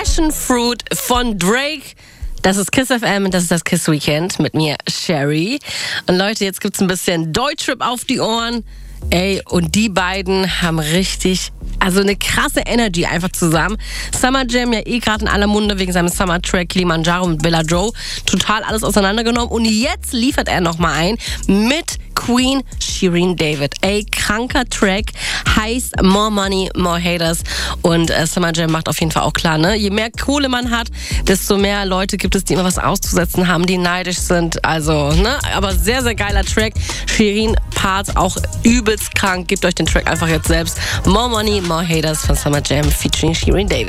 Passion Fruit von Drake. Das ist Kiss FM und das ist das Kiss Weekend mit mir, Sherry. Und Leute, jetzt gibt's ein bisschen Deutschrap auf die Ohren. Ey, und die beiden haben richtig, also eine krasse Energy einfach zusammen. Summer Jam ja gerade in aller Munde wegen seinem Summer-Track Kilimanjaro mit Bella Joe. Total alles auseinandergenommen. Und jetzt liefert er nochmal ein mit Queen Shirin David. Ey, kranker Track, heißt More Money, More Haters. Und Summer Jam macht auf jeden Fall auch klar, ne? Je mehr Kohle man hat, desto mehr Leute gibt es, die immer was auszusetzen haben, die neidisch sind. Also, ne? Aber sehr, sehr geiler Track. Shirin Parts auch übelst krank. Gebt euch den Track einfach jetzt selbst. More Money, More Haters von Summer Jam featuring Shirin David.